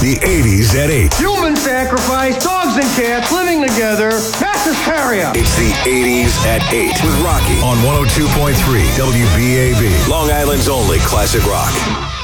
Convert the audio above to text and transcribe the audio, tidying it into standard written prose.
The 80s at 8. Human sacrifice, dogs and cats living together, mass hysteria. It's the 80s at 8 with Rocky on 102.3 WBAB. Long Island's only classic rock.